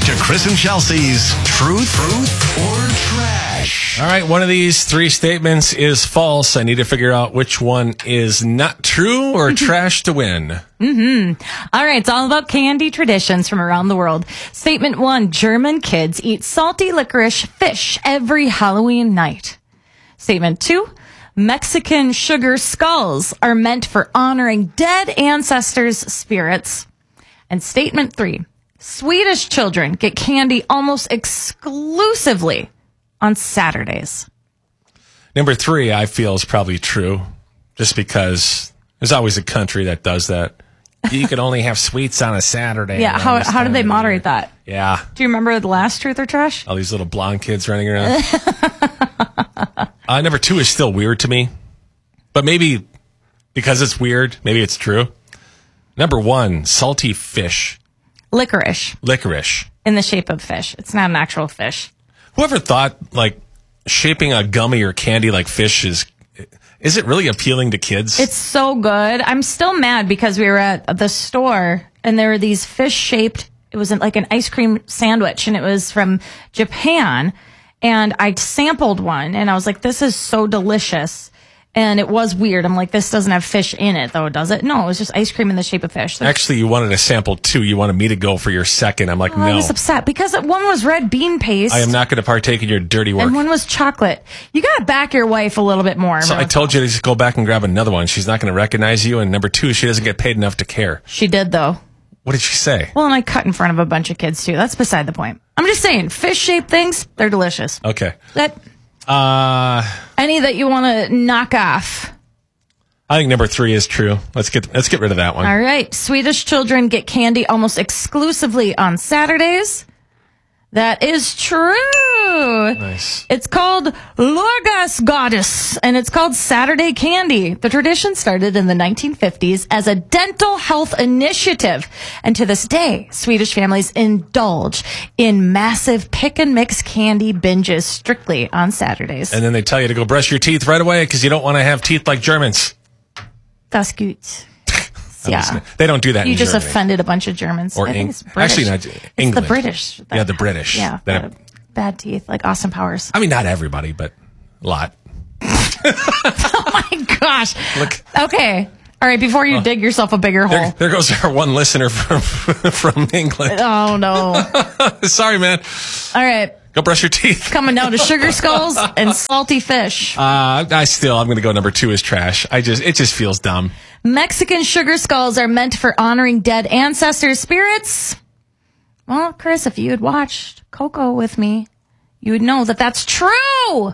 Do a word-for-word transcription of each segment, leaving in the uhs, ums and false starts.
back to Chris and Chelsea's Truth, Truth or Trash. All right, one of these three statements is false. I need to figure out which one is not true or trash to win. Mm-hmm. All right, it's all about candy traditions from around the world. Statement one, German kids eat salty licorice fish every Halloween night. Statement two, Mexican sugar skulls are meant for honoring dead ancestors' spirits. And statement three, Swedish children get candy almost exclusively on Saturdays. Number three, I feel, is probably true, just because there's always a country that does that. You can only have sweets on a Saturday. Yeah, how how did they moderate that? Yeah. Do you remember the last Truth or Trash? All these little blonde kids running around. uh, number two is still weird to me, but maybe because it's weird, maybe it's true. Number one, salty fish. Licorice. Licorice. In the shape of fish. It's not an actual fish. Whoever thought, like, shaping a gummy or candy like fish is... Is it really appealing to kids? It's so good. I'm still mad because we were at the store and there were these fish-shaped, it was like an ice cream sandwich, and it was from Japan. And I sampled one, and I was like, this is so delicious. And it was weird. I'm like, this doesn't have fish in it, though, does it? No, it was just ice cream in the shape of fish. So Actually, you wanted a sample, too. You wanted me to go for your second. I'm like, oh, no. I was upset because one was red bean paste. I am not going to partake in your dirty work. And one was chocolate. You got to back your wife a little bit more. So I told you to just go back and grab another one. She's not going to recognize you. And number two, she doesn't get paid enough to care. She did, though. What did she say? Well, and I cut in front of a bunch of kids, too. That's beside the point. I'm just saying, fish-shaped things, they're delicious. Okay. That Uh, Any that you want to knock off? I think number three is true. Let's get let's get rid of that one. All right. Swedish children get candy almost exclusively on Saturdays. That is true. Nice. It's called Lörgas Goddess, and it's called Saturday Candy. The tradition started in the nineteen fifties as a dental health initiative. And to this day, Swedish families indulge in massive pick and mix candy binges strictly on Saturdays. And then they tell you to go brush your teeth right away because you don't want to have teeth like Germans. Das gut. Yeah. They don't do that You in just Germany. offended a bunch of Germans. Or I think Eng- it's British. Actually, not It's England. the British. that- Yeah, the British. Yeah. That- that- bad teeth, like Austin Powers. I mean, not everybody, but a lot. Oh my gosh. Look. Okay. All right. Before you dig yourself a bigger There, hole. there goes our one listener from from England. Oh no. Sorry, man. All right. Go brush your teeth. Coming down to sugar skulls and salty fish. Uh, I still, I'm going to go number two is trash. I just, it just feels dumb. Mexican sugar skulls are meant for honoring dead ancestors' spirits. Well, Chris, if you had watched Coco with me, you would know that that's true.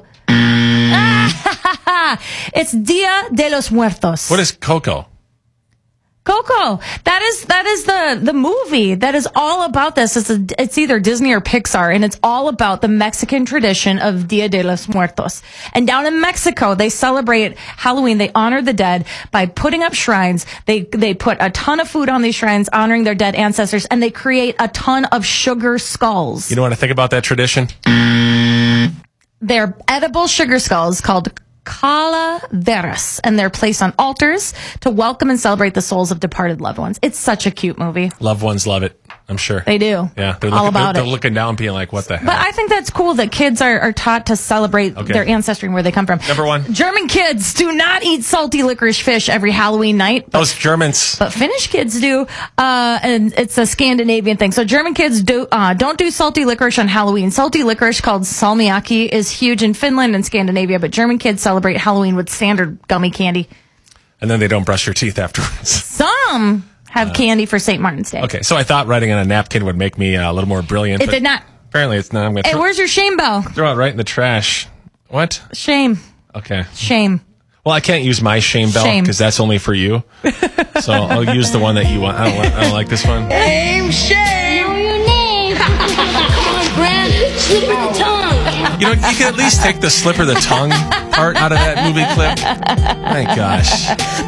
It's Dia de los Muertos. What is Coco? Coco. That is that is the the movie that is all about this. It's a, it's either Disney or Pixar, and it's all about the Mexican tradition of Dia de los Muertos. And down in Mexico, they celebrate Halloween. They honor the dead by putting up shrines. They they put a ton of food on these shrines, honoring their dead ancestors, and they create a ton of sugar skulls. You know what I think about that tradition? They're edible sugar skulls called calaveras, and they're placed on altars to welcome and celebrate the souls of departed loved ones. It's such a cute movie. Loved ones love it, I'm sure. They do. Yeah, they're all looking, about they're, it. they're looking down, being like, "What the hell?" But I think that's cool that kids are, are taught to celebrate Okay. their ancestry and where they come from. Number one. German kids do not eat salty licorice fish every Halloween night. Those Germans. But Finnish kids do, uh, and it's a Scandinavian thing. So German kids do uh, don't do salty licorice on Halloween. Salty licorice, called salmiakki, is huge in Finland and Scandinavia, but German kids celebrate Halloween with standard gummy candy. And then they don't brush your teeth afterwards. Some have candy for Saint Martin's Day. Okay, so I thought writing on a napkin would make me uh, a little more brilliant. It but did not. Apparently it's not. I'm going to Hey, throw, where's your shame bell? throw it right in the trash. What? Shame. Okay. Shame. Well, I can't use my shame bell Shame. because that's only for you. So I'll use the one that you want. I don't, want, I don't like this one. Name, shame. Know your name. Come on, Grant. Slip of the tongue. You know, you can at least take the slipper the tongue part out of that movie clip. My gosh.